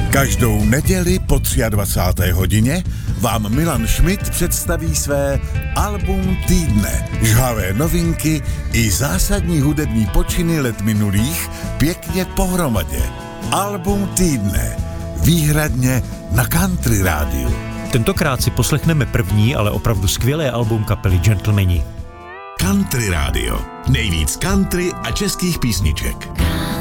Každou neděli po 23. hodině vám Milan Schmidt představí své album týdne. Žhavé novinky i zásadní hudební počiny let minulých pěkně pohromadě. Album týdne. Výhradně na Country rádiu. Tentokrát si poslechneme první, ale opravdu skvělé album kapely Gentlemani. Country rádio. Nejvíc country a českých písniček.